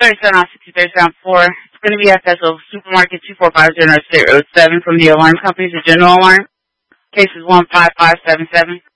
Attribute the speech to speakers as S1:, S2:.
S1: 37 on 6037 4. It's going to be at Festival Supermarket 2450 North State Road 7 from the alarm company to General Alarm. Case is 15577.